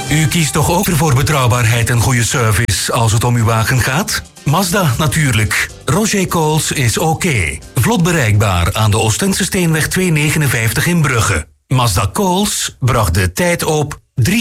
U kiest toch ook voor betrouwbaarheid en goede service als het om uw wagen gaat? Mazda natuurlijk. Roger Coles is oké. Vlot bereikbaar aan de Oostense Steenweg 259 in Brugge. Mazda Coles bracht de tijd op